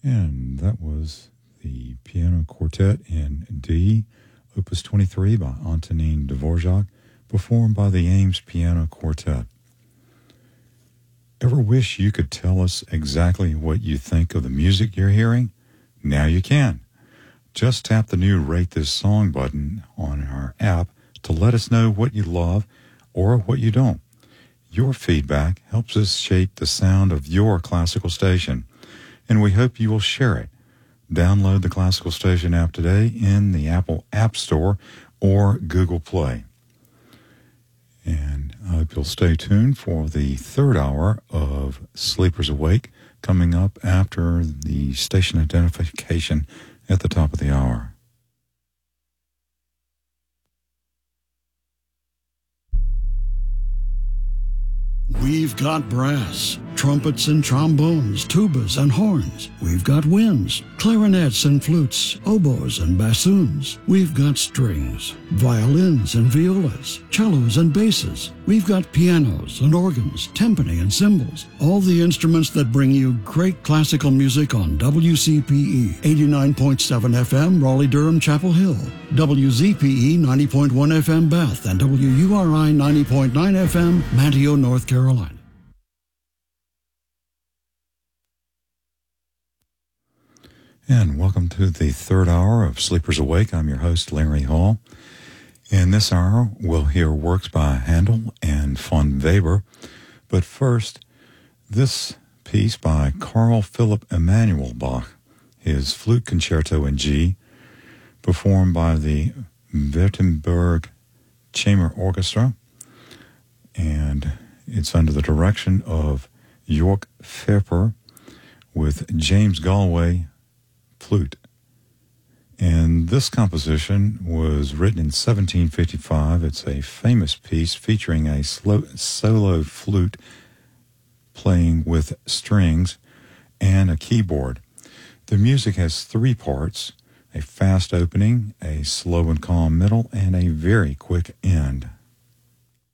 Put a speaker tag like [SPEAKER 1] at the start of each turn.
[SPEAKER 1] And that was the Piano Quartet in D, Opus 23 by Antonin Dvorak, performed by the Ames Piano Quartet. Ever wish you could tell us exactly what you think of the music you're hearing? Now you can. Just tap the new Rate This Song button on our app to let us know what you love or what you don't. Your feedback helps us shape the sound of your classical station, and we hope you will share it. Download the Classical Station app today in the Apple App Store or Google Play. And I hope you'll stay tuned for the third hour of Sleepers Awake, coming up after the station identification at the top of the hour.
[SPEAKER 2] We've got brass, trumpets and trombones, tubas and horns. We've got winds, clarinets and flutes, oboes and bassoons. We've got strings, violins and violas, cellos and basses. We've got pianos and organs, timpani and cymbals. All the instruments that bring you great classical music on WCPE 89.7 FM, Raleigh-Durham, Chapel Hill, WZPE 90.1 FM, Bath, and WURI 90.9 FM, Manteo, North Carolina.
[SPEAKER 1] And welcome to the third hour of Sleepers Awake. I'm your host, Larry Hall. In this hour, we'll hear works by Handel and von Weber. But first, this piece by Carl Philipp Emanuel Bach, his Flute Concerto in G, performed by the Württemberg Chamber Orchestra, and it's under the direction of Jörg Ferper with James Galway flute. And this composition was written in 1755. It's a famous piece featuring a solo flute playing with strings and a keyboard. The music has three parts: a fast opening, a slow and calm middle, and a very quick end.